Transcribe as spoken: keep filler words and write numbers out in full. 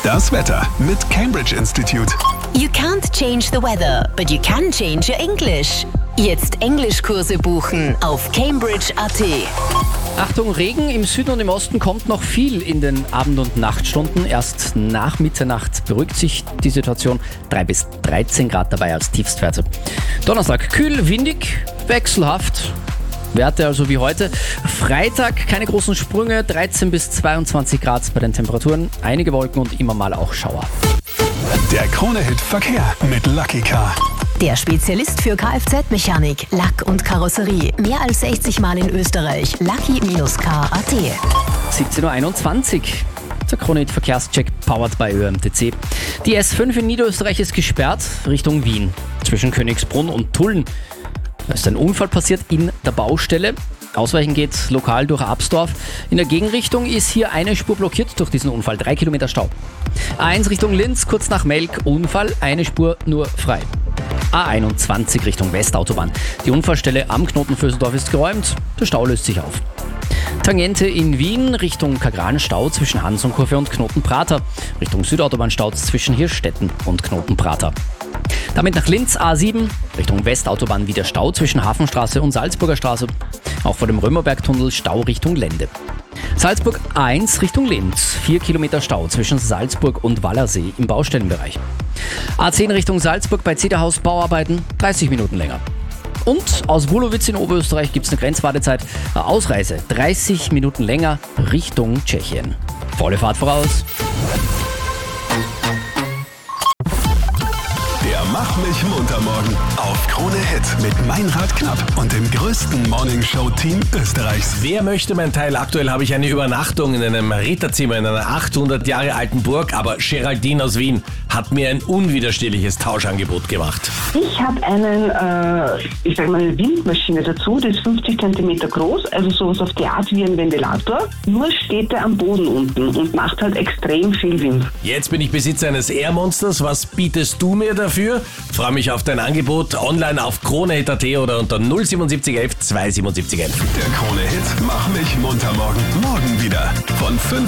Das Wetter mit Cambridge Institute. You can't change the weather, but you can change your English. Jetzt Englischkurse buchen auf cambridge punkt a t. Achtung, Regen im Süden und im Osten kommt noch viel in den Abend- und Nachtstunden. Erst nach Mitternacht beruhigt sich die Situation. drei bis dreizehn Grad dabei als Tiefstwerte. Donnerstag kühl, windig, wechselhaft. Werte also wie heute. Freitag keine großen Sprünge, dreizehn bis zweiundzwanzig Grad bei den Temperaturen. Einige Wolken und immer mal auch Schauer. Der Krone-Hit Verkehr mit Lucky Car. Der Spezialist für Kfz-Mechanik, Lack und Karosserie. Mehr als sechzig Mal in Österreich. lucky Bindestrich car punkt a t. siebzehn Uhr einundzwanzig. Der Krone-Hit Verkehrscheck powered by Ö M T C. Die S fünf in Niederösterreich ist gesperrt Richtung Wien. Zwischen Königsbrunn und Tulln. Da ist ein Unfall passiert in der Baustelle. Ausweichen geht lokal durch Absdorf. In der Gegenrichtung ist hier eine Spur blockiert durch diesen Unfall. Drei Kilometer Stau. A eins Richtung Linz, kurz nach Melk, Unfall, eine Spur nur frei. A einundzwanzig Richtung Westautobahn. Die Unfallstelle am Knoten Vöseldorf ist geräumt. Der Stau löst sich auf. Tangente in Wien Richtung Kagran-Stau zwischen Hansonkurve und Knotenprater. Richtung Südautobahn-Stau zwischen Hirstetten und Knotenprater. Damit nach Linz A sieben, Richtung Westautobahn wieder Stau zwischen Hafenstraße und Salzburger Straße. Auch vor dem Römerbergtunnel Stau Richtung Lende. Salzburg A eins Richtung Linz, vier Kilometer Stau zwischen Salzburg und Wallersee im Baustellenbereich. A zehn Richtung Salzburg bei Zederhaus Bauarbeiten, dreißig Minuten länger. Und aus Wulowitz in Oberösterreich gibt es eine Grenzwartezeit, eine Ausreise dreißig Minuten länger Richtung Tschechien. Volle Fahrt voraus. Der Mach mich munter morgen auf Krone Hit mit Meinrad Knapp und dem größten Morningshow-Team Österreichs. Wer möchte mein Teil? Aktuell habe ich eine Übernachtung in einem Ritterzimmer in einer achthundert Jahre alten Burg, aber Geraldine aus Wien hat mir ein unwiderstehliches Tauschangebot gemacht. Ich habe einen, äh, ich sag mal, eine Windmaschine dazu, die ist fünfzig Zentimeter groß, also sowas auf die Art wie ein Ventilator. Nur steht er am Boden unten und macht halt extrem viel Wind. Jetzt bin ich Besitzer eines Air-Monsters. Was bietest du mir dafür? Freue mich auf dein Angebot online auf kronehit punkt a t oder unter null siebenundsiebzig elf zwei siebenundsiebzig elf. Der Krone Hit Mach mich munter morgen. Morgen wieder von fünf